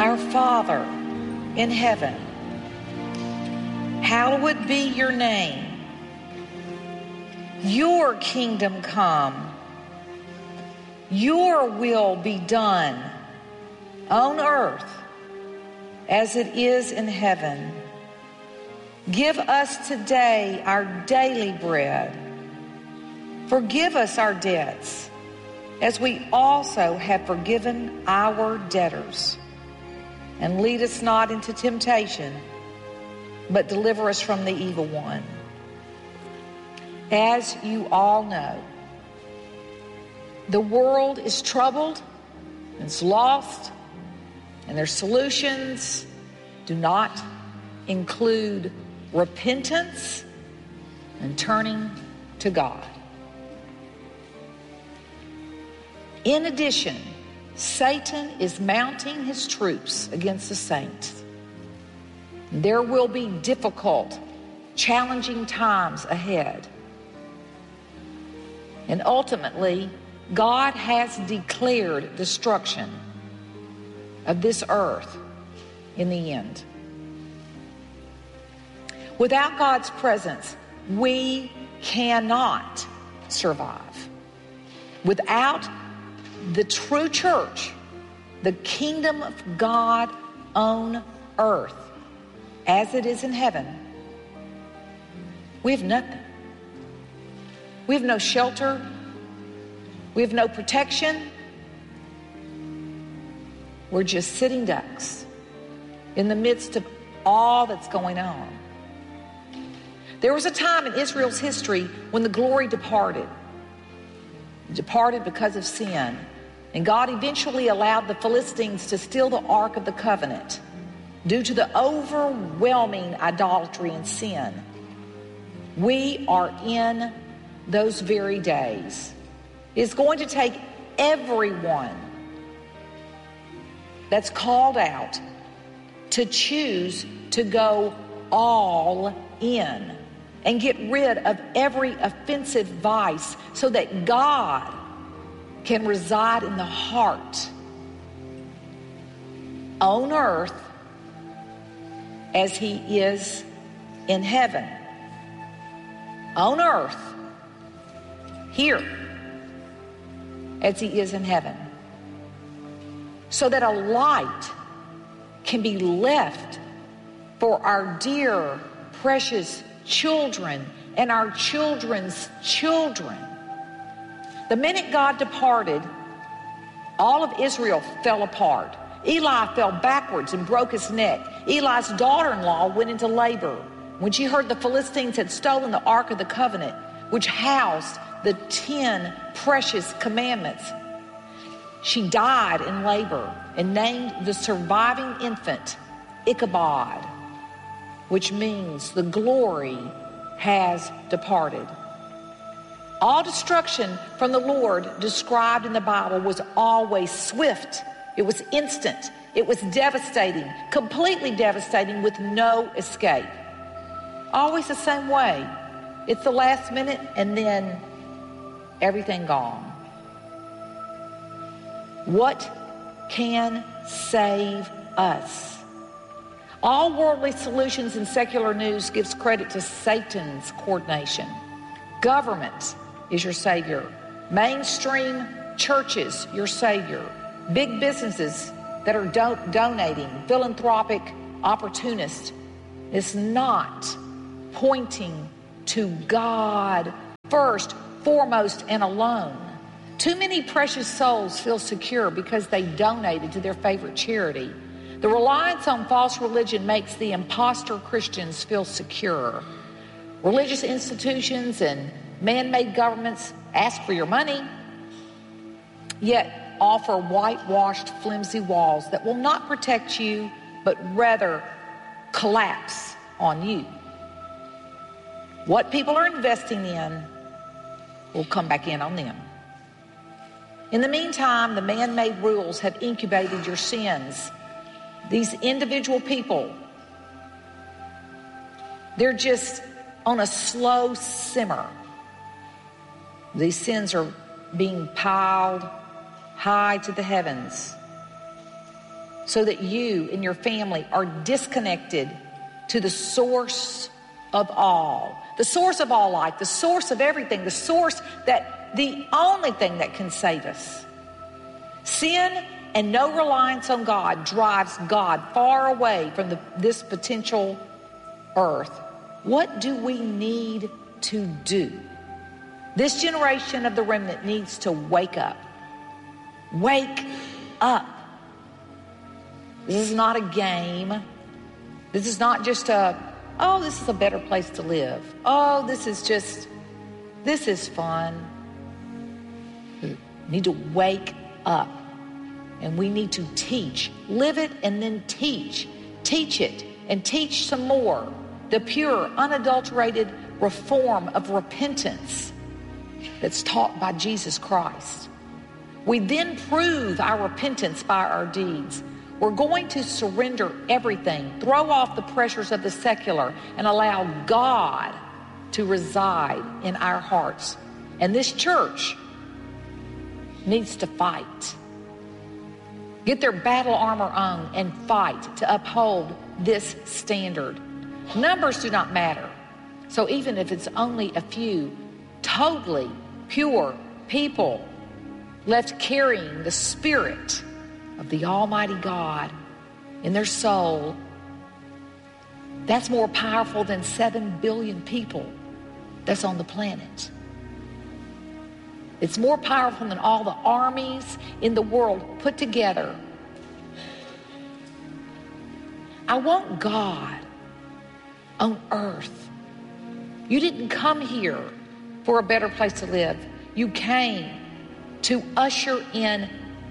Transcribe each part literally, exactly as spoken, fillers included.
Our Father in heaven, hallowed be your name. Your kingdom come. Your will be done on earth as it is in heaven. Give us today our daily bread. Forgive us our debts, as we also have forgiven our debtors. And lead us not into temptation, but deliver us from the evil one. As you all know, the world is troubled, it's lost, and their solutions do not include repentance and turning to God. In addition, Satan is mounting his troops against the saints. There will be difficult, challenging times ahead. And ultimately, God has declared destruction of this earth in the end. Without God's presence, we cannot survive. Without the true church, the kingdom of God on earth, as it is in heaven, we have nothing. We have no shelter. We have no protection. We're just sitting ducks in the midst of all that's going on. There was a time in Israel's history when the glory departed. It departed because of sin. And God eventually allowed the Philistines to steal the Ark of the Covenant due to the overwhelming idolatry and sin. We are in those very days. It's going to take everyone that's called out to choose to go all in and get rid of every offensive vice so that God can reside in the heart on earth as he is in heaven. On earth, here, as he is in heaven. So that a light can be left for our dear, precious children and our children's children. The minute God departed, all of Israel fell apart. Eli fell backwards and broke his neck. Eli's daughter-in-law went into labor when she heard the Philistines had stolen the Ark of the Covenant, which housed the ten precious commandments. She died in labor and named the surviving infant Ichabod, which means the glory has departed. All destruction from the Lord described in the Bible was always swift. It was instant. It was devastating, completely devastating with no escape. Always the same way. It's the last minute and then everything gone. What can save us? All worldly solutions in secular news gives credit to Satan's coordination. Government is your savior. Mainstream churches, your savior. Big businesses that are do- donating, philanthropic opportunists, is not pointing to God first, foremost, and alone. Too many precious souls feel secure because they donated to their favorite charity. The reliance on false religion makes the imposter Christians feel secure. Religious institutions and man-made governments ask for your money, yet offer whitewashed, flimsy walls that will not protect you, but rather collapse on you. What people are investing in will come back in on them. In the meantime, the man-made rules have incubated your sins. These individual people, they're just on a slow simmer. These sins are being piled high to the heavens. so that you and your family are disconnected to the source of all, the source of all life, the source of everything, the source that the only thing that can save us. Sin and no reliance on God drives God far away from the, this potential earth. What do we need to do? This generation of the remnant needs to wake up. Wake up. This is not a game. This is not just a, oh, this is a better place to live. Oh, this is just, this is fun. We need to wake up. And we need to teach. Live it and then teach. Teach it and teach some more. The pure, unadulterated reform of repentance that's taught by Jesus Christ. We then prove our repentance by our deeds. We're going to surrender everything, throw off the pressures of the secular, and allow God to reside in our hearts. And this church needs to fight. Get their battle armor on and fight to uphold this standard. Numbers do not matter. So even if it's only a few totally pure people left carrying the Spirit of the Almighty God in their soul, that's more powerful than seven billion people that's on the planet. It's more powerful than all the armies in the world put together. I want God on earth. You didn't come here for a better place to live. You came to usher in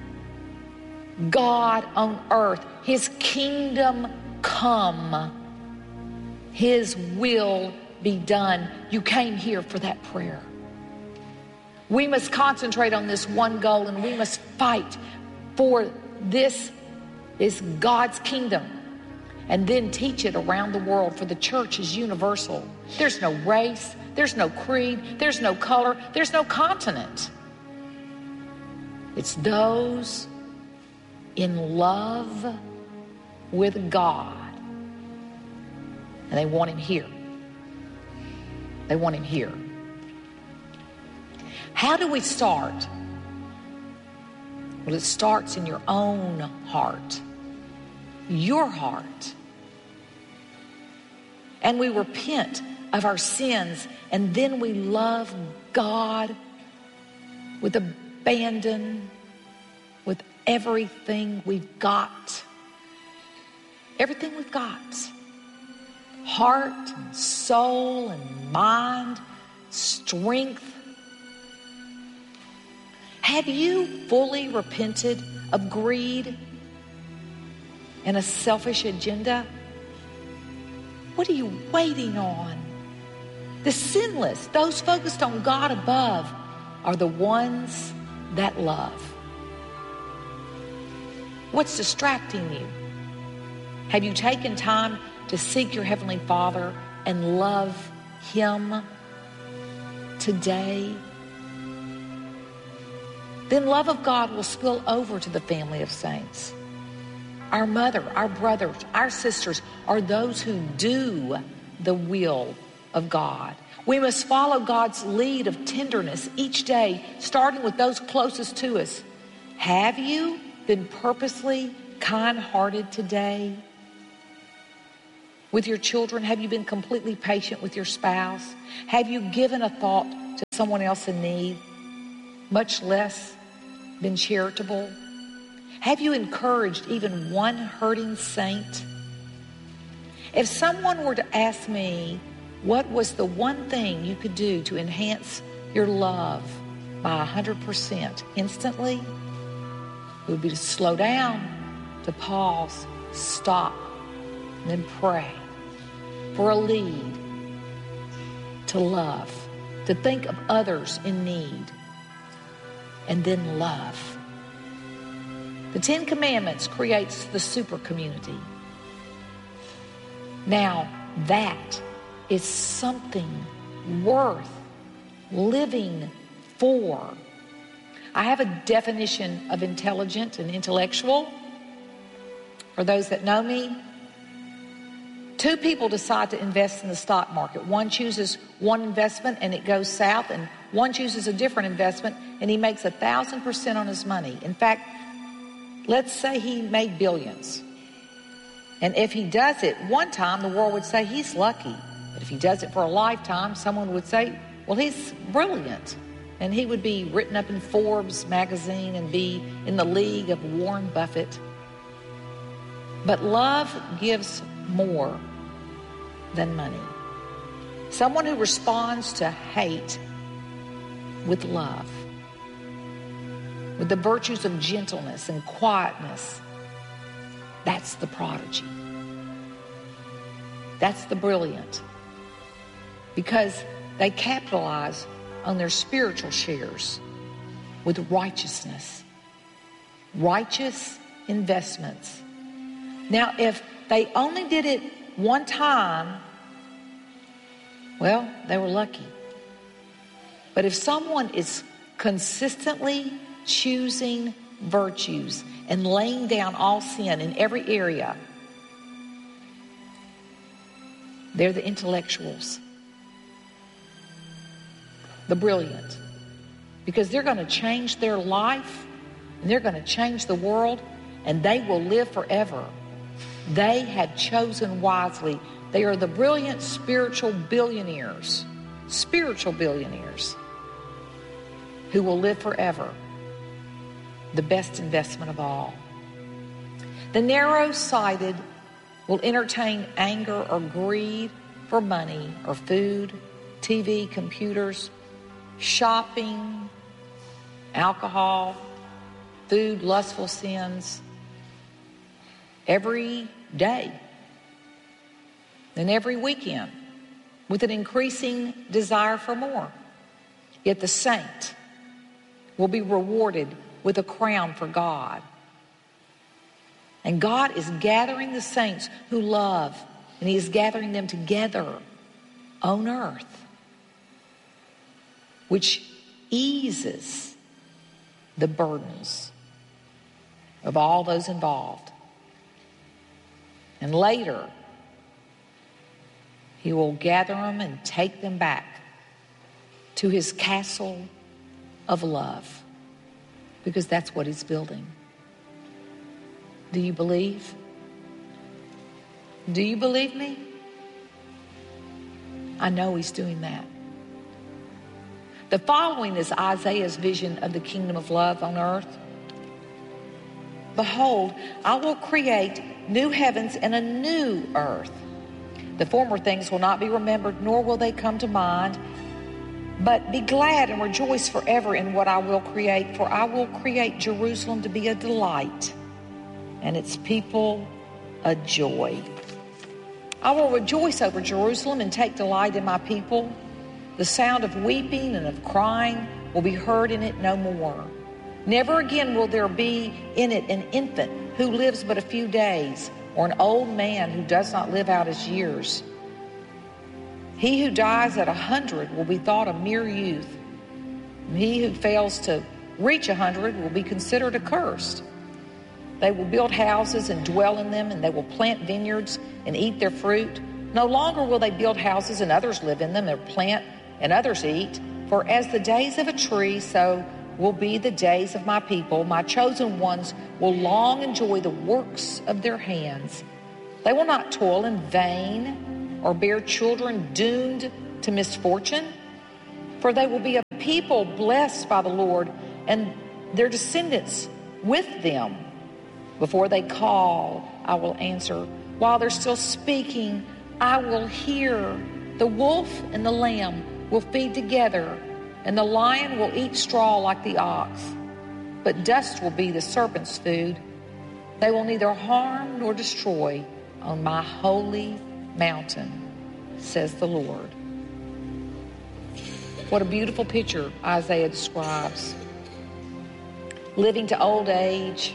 God on earth. His kingdom come. His will be done. You came here for that prayer. We must concentrate on this one goal, and we must fight for this is God's kingdom, and then teach it around the world, for the church is universal. There's no race, there's no creed, there's no color, there's no continent. It's those in love with God, and they want him here. They want him here. How do we start? Well, it starts in your own heart. Your heart. And we repent of our sins, and then we love God with abandon, with everything we've got. Everything we've got. Heart and soul and mind, strength. Have you fully repented of greed and a selfish agenda? What are you waiting on? The sinless, those focused on God above, are the ones that love. What's distracting you? Have you taken time to seek your Heavenly Father and love Him today? Then love of God will spill over to the family of saints. Our mother, our brothers, our sisters are those who do the will of God. We must follow God's lead of tenderness each day, starting with those closest to us. Have you been purposely kind-hearted today? With your children, have you been completely patient with your spouse? Have you given a thought to someone else in need, much less been charitable? Have you encouraged even one hurting saint? If someone were to ask me what was the one thing you could do to enhance your love by one hundred percent instantly, it would be to slow down, to pause, stop, and then pray for a lead, to love, to think of others in need, and then love. The Ten Commandments creates the super community. Now, that is something worth living for. I have a definition of intelligent and intellectual. For those that know me, two people decide to invest in the stock market. One chooses one investment and it goes south, and one chooses a different investment and he makes a thousand percent on his money. In fact, let's say he made billions. And if he does it one time, the world would say he's lucky. But if he does it for a lifetime, someone would say, well, he's brilliant. And he would be written up in Forbes magazine and be in the league of Warren Buffett. But love gives more than money. Someone who responds to hate with love, with the virtues of gentleness and quietness, that's the prodigy. That's the brilliant. Because they capitalize on their spiritual shares with righteousness. Righteous investments. Now, if they only did it one time, well, they were lucky. But if someone is consistently choosing virtues and laying down all sin in every area, they're the intellectuals, the brilliant, because they're going to change their life and they're going to change the world, and they will live forever. They have chosen wisely. They are the brilliant spiritual billionaires, spiritual billionaires who will live forever. The best investment of all. The narrow-sighted will entertain anger or greed for money or food, T V, computers, shopping, alcohol, food, lustful sins, every day and every weekend with an increasing desire for more. Yet the saint will be rewarded with a crown for God. And God is gathering the saints who love, and he is gathering them together on earth, which eases the burdens of all those involved. And later, he will gather them and take them back to his castle of love, because that's what he's building. Do you believe? Do you believe me? I know he's doing that. The following is Isaiah's vision of the kingdom of love on earth. Behold, I will create new heavens and a new earth. The former things will not be remembered, nor will they come to mind. But be glad and rejoice forever in what I will create, for I will create Jerusalem to be a delight, and its people a joy. I will rejoice over Jerusalem and take delight in my people. The sound of weeping and of crying will be heard in it no more. Never again will there be in it an infant who lives but a few days, or an old man who does not live out his years. He who dies at a hundred will be thought a mere youth. And he who fails to reach a hundred will be considered accursed. They will build houses and dwell in them, and they will plant vineyards and eat their fruit. No longer will they build houses and others live in them, or plant and others eat. For as the days of a tree, so will be the days of my people. My chosen ones will long enjoy the works of their hands. They will not toil in vain or bear children doomed to misfortune. For they will be a people blessed by the Lord, and their descendants with them. Before they call, I will answer. While they're still speaking, I will hear. The wolf and the lamb will feed together, and the lion will eat straw like the ox. But dust will be the serpent's food. They will neither harm nor destroy on my holy mountain, says the Lord. What a beautiful picture Isaiah describes. Living to old age,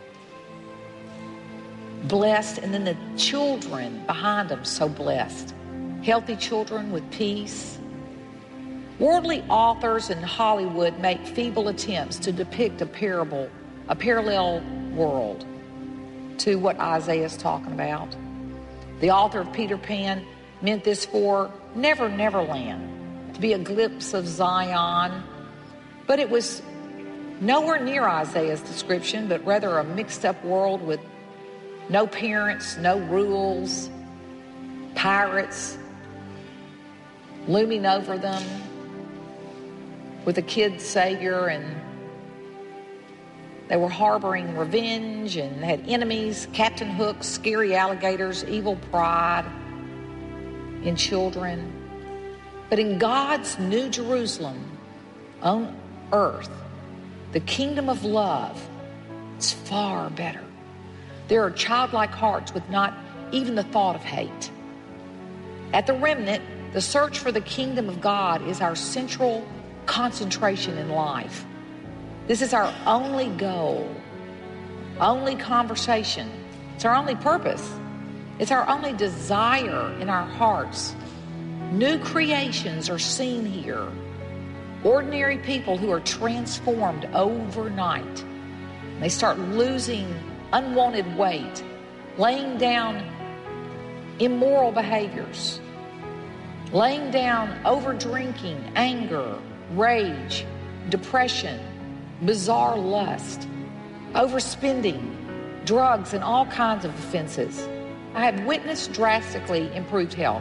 blessed, and then the children behind them so blessed. Healthy children with peace. Worldly authors in Hollywood make feeble attempts to depict a parable, a parallel world. to what Isaiah is talking about. The author of Peter Pan meant this for Never Never Land, to be a glimpse of Zion, but it was nowhere near Isaiah's description, but rather a mixed-up world with no parents, no rules, pirates looming over them, with a kid savior, and they were harboring revenge and had enemies, Captain Hook, scary alligators, evil pride in children. But in God's New Jerusalem on earth, the kingdom of love is far better. There are childlike hearts with not even the thought of hate. At the remnant, the search for the kingdom of God is our central concentration in life. This is our only goal, only conversation. It's our only purpose. It's our only desire in our hearts. New creations are seen here. Ordinary people who are transformed overnight. They start losing unwanted weight, laying down immoral behaviors, laying down over-drinking, anger, rage, depression, bizarre lust, overspending, drugs, and all kinds of offenses. I have witnessed drastically improved health.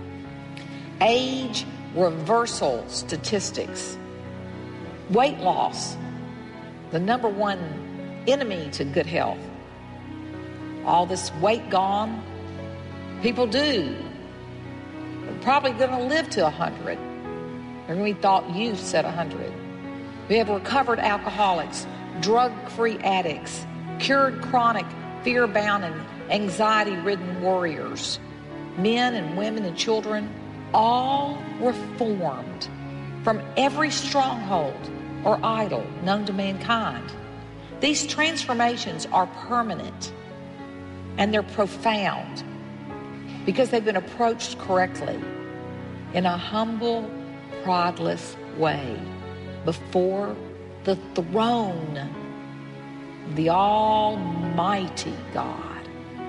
Age reversal statistics. Weight loss, the number one enemy to good health. All this weight gone. People do. They're probably going to live to one hundred. They're going to be thought youths at one hundred. We have recovered alcoholics, drug-free addicts, cured chronic, fear-bound, and anxiety-ridden warriors, men and women and children, all reformed from every stronghold or idol known to mankind. These transformations are permanent and they're profound because they've been approached correctly in a humble, prideless way before the throne of the Almighty God.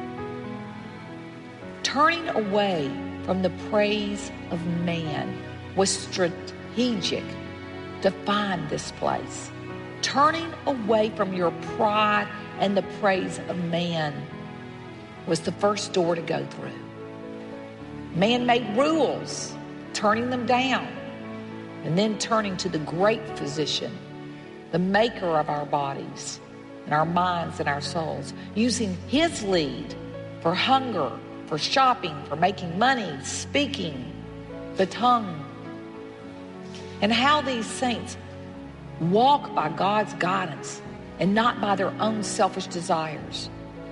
Turning away from the praise of man was strategic to find this place. Turning away from your pride and the praise of man was the first door to go through. Man-made rules, turning them down, and then turning to the great physician, the maker of our bodies and our minds and our souls, using his lead for hunger, for shopping, for making money, speaking, the tongue. And how these saints walk by God's guidance and not by their own selfish desires.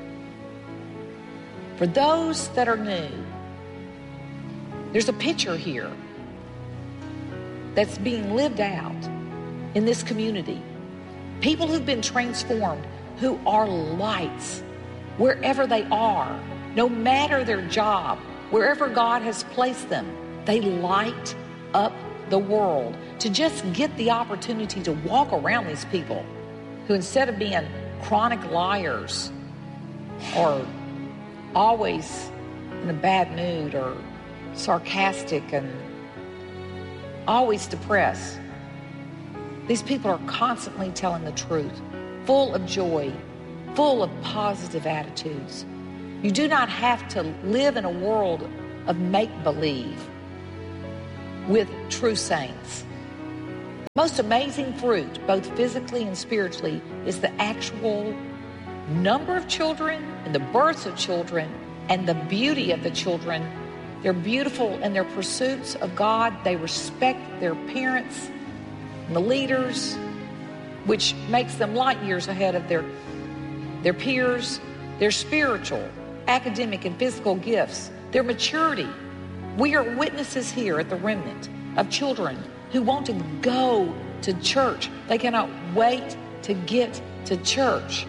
For those that are new, there's a picture here that's being lived out in this community. People who've been transformed, who are lights wherever they are, no matter their job, wherever God has placed them, they light up the world. To just get the opportunity to walk around these people who, instead of being chronic liars or always in a bad mood or sarcastic and always depressed, these people are constantly telling the truth, full of joy, full of positive attitudes. You do not have to live in a world of make-believe with true saints. The most amazing fruit, both physically and spiritually, is the actual number of children and the births of children and the beauty of the children. They're beautiful in their pursuits of God. They respect their parents and the leaders, which makes them light years ahead of their, their peers. Their spiritual, academic, and physical gifts, their maturity. We are witnesses here at the remnant of children who want to go to church. They cannot wait to get to church.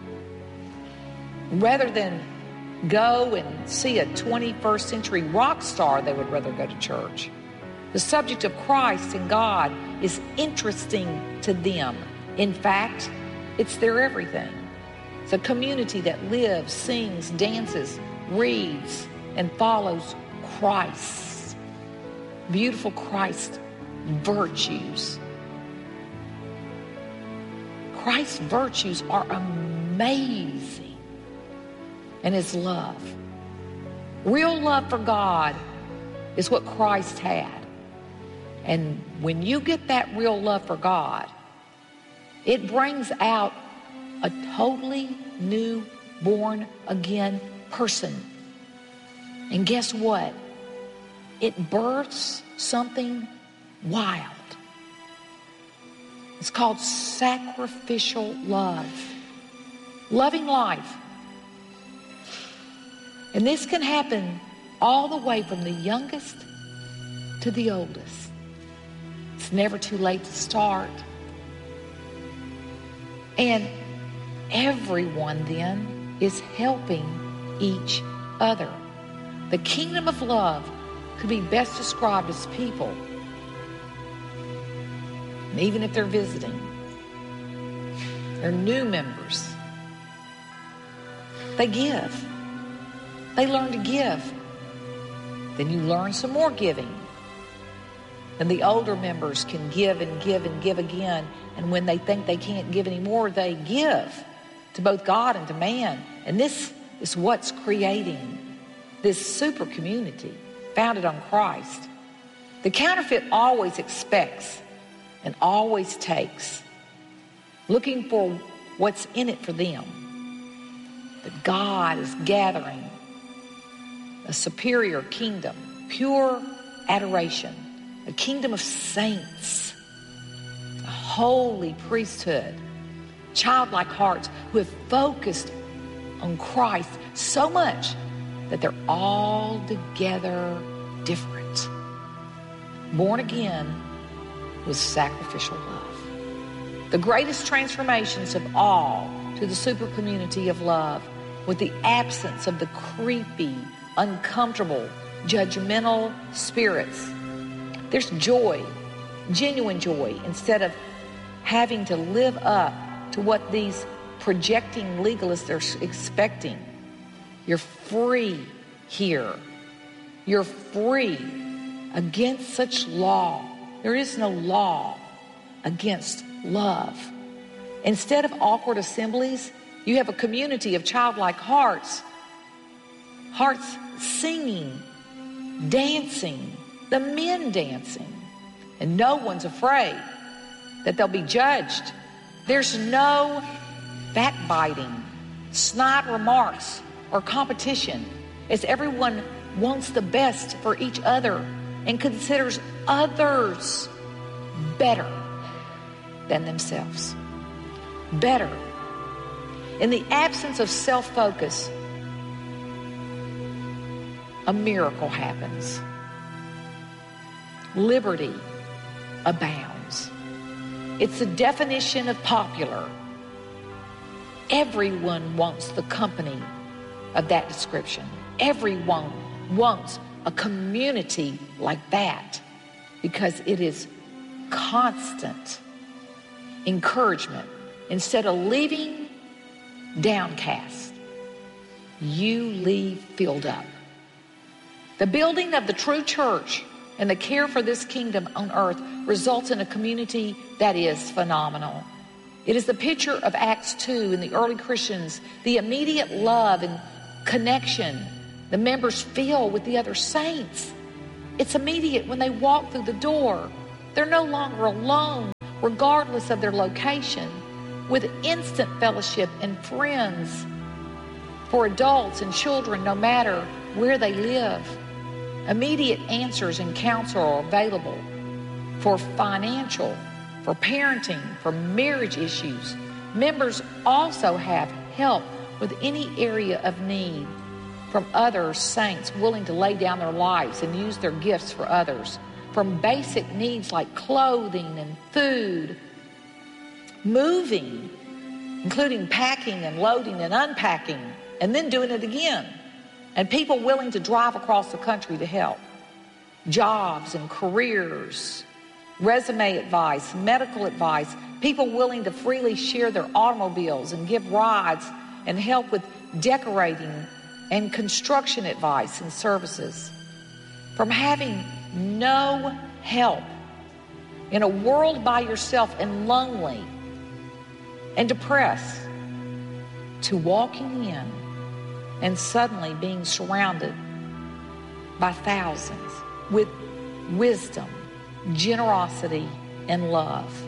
Rather than go and see a twenty-first century rock star, they would rather go to church. The subject of Christ and God is interesting to them. In fact, it's their everything. It's a community that lives, sings, dances, reads, and follows Christ. Beautiful Christ virtues. Christ's virtues are amazing. And his love. Real love for God is what Christ had. And when you get that real love for God, it brings out a totally new, born again person. And guess what? It births something wild. It's called sacrificial love. Loving life. And this can happen all the way from the youngest to the oldest. It's never too late to start. And everyone then is helping each other. The kingdom of love could be best described as people, and even if they're visiting, they're new members. They give. They learn to give. Then you learn some more giving. And the older members can give and give and give again. And when they think they can't give anymore, they give to both God and to man. And this is what's creating this super community founded on Christ. The counterfeit always expects and always takes, looking for what's in it for them. But God is gathering a superior kingdom, pure adoration, a kingdom of saints, a holy priesthood, childlike hearts who have focused on Christ so much that they're all together different. Born again with sacrificial love. The greatest transformations of all to the super community of love with the absence of the creepy, uncomfortable, judgmental spirits. There's joy, genuine joy, instead of having to live up to what these projecting legalists are expecting. You're free here. You're free against such law. There is no law against love. Instead of awkward assemblies, you have a community of childlike hearts. Hearts singing, dancing, the men dancing. And no one's afraid that they'll be judged. There's no backbiting, snide remarks, or competition, as everyone wants the best for each other and considers others better than themselves. Better. In the absence of self-focus, a miracle happens. Liberty abounds. It's the definition of popular. Everyone wants the company of that description. Everyone wants a community like that because it is constant encouragement. Instead of leaving downcast, you leave filled up. The building of the true church and the care for this kingdom on earth results in a community that is phenomenal. It is the picture of Acts two in the early Christians, the immediate love and connection the members feel with the other saints. It's immediate when they walk through the door. They're no longer alone, regardless of their location, with instant fellowship and friends for adults and children, no matter where they live. Immediate answers and counsel are available for financial, for parenting, for marriage issues. Members also have help with any area of need from other saints willing to lay down their lives and use their gifts for others. From basic needs like clothing and food, moving, including packing and loading and unpacking, and then doing it again. And people willing to drive across the country to help. Jobs and careers, resume advice, medical advice, people willing to freely share their automobiles and give rides and help with decorating and construction advice and services. From having no help in a world by yourself and lonely and depressed, to walking in and suddenly being surrounded by thousands with wisdom, generosity, and love.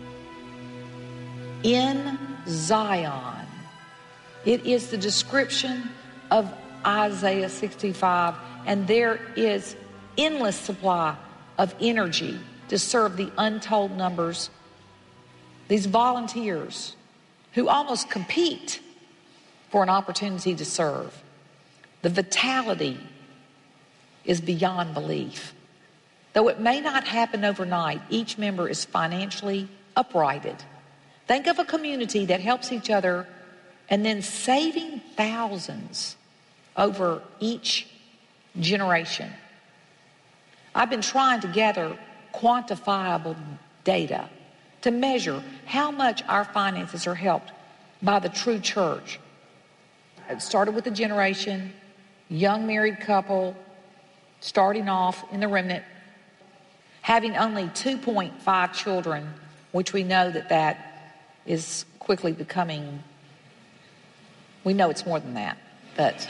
In Zion, it is the description of Isaiah sixty-five, and there is endless supply of energy to serve the untold numbers, these volunteers who almost compete for an opportunity to serve. The vitality is beyond belief. Though it may not happen overnight, each member is financially uprighted. Think of a community that helps each other and then saving thousands over each generation. I've been trying to gather quantifiable data to measure how much our finances are helped by the true church. It started with a generation, young married couple, starting off in the remnant, having only two point five children, which we know that that is quickly becoming, we know it's more than that, but,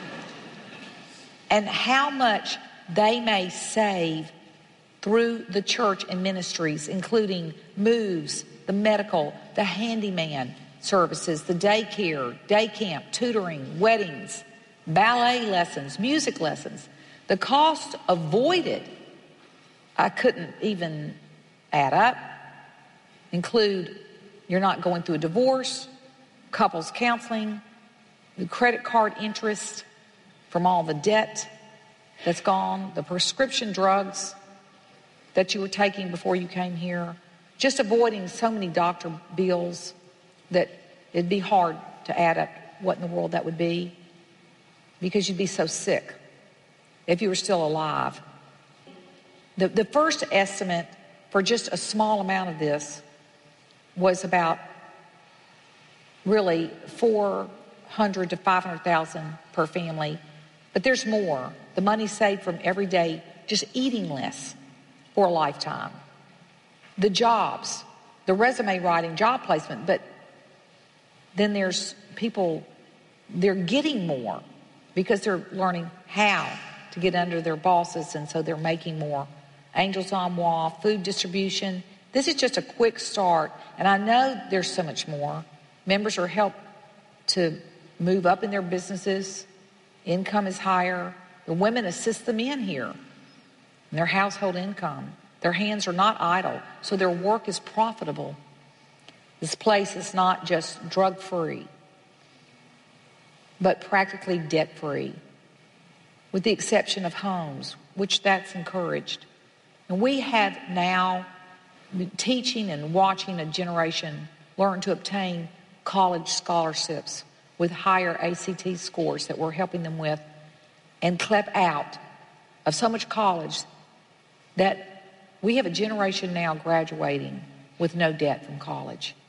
and how much they may save through the church and ministries, including moves, the medical, the handyman services, the daycare, day camp, tutoring, weddings, ballet lessons, music lessons. The cost avoided, I couldn't even add up, include you're not going through a divorce, couples counseling, the credit card interest from all the debt that's gone, the prescription drugs that you were taking before you came here, just avoiding so many doctor bills that it'd be hard to add up what in the world that would be, because you'd be so sick if you were still alive. The, the first estimate for just a small amount of this was about really four hundred to five hundred thousand per family, but there's more. The money saved from every day just eating less for a lifetime. The jobs, the resume writing, job placement, but then there's people, they're getting more because they're learning how to get under their bosses, and so they're making more. Angels on Wall, food distribution. This is just a quick start, and I know there's so much more. Members are helped to move up in their businesses. Income is higher. The women assist them in here, in their household income. Their hands are not idle, so their work is profitable. This place is not just drug-free, but practically debt-free, with the exception of homes, which that's encouraged. And we have now been teaching and watching a generation learn to obtain college scholarships with higher A C T scores that we're helping them with, and clep out of so much college that we have a generation now graduating with no debt from college.